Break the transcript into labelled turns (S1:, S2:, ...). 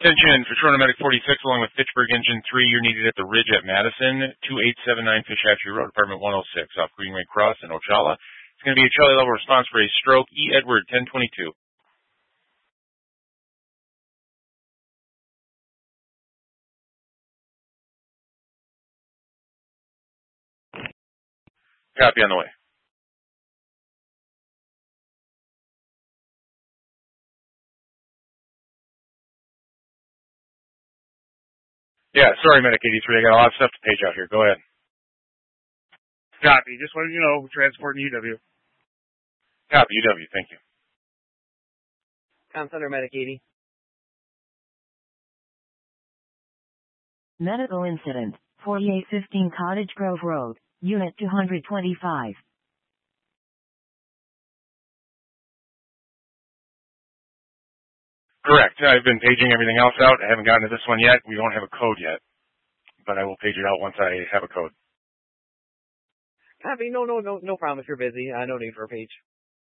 S1: Attention, Patrona Medic 46 along with Fitchburg Engine 3, you're needed at the Ridge at Madison, 2879 Fish Hatchery Road, Apartment 106, off Greenway Cross in Ochala. It's going to be a Charlie level response for a stroke, E. Edward 1022. Copy on the way. Yeah, sorry, Medic 83. I got a lot of stuff to page out here. Go ahead.
S2: Copy. Just wanted you to know, transporting UW.
S1: Copy, UW. Thank you.
S3: Comm Center, Medic 80.
S4: Medical incident, 4815 Cottage Grove Road, Unit 225.
S1: Correct. I've been paging everything else out. I haven't gotten to this one yet. We don't have a code yet, but I will page it out once I have a code.
S3: Copy. No problem if you're busy. No need for a page.